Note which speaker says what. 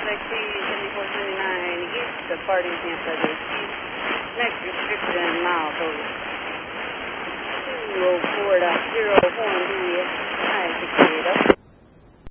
Speaker 1: XP 7429 east, departing Tampa Bay East. Next restriction miles over 204.0.